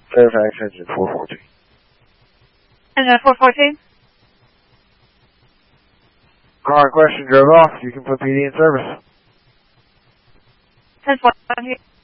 Fairfax engine 414. Engine 414? Car in question drove off. You can put PD in service. 10-4.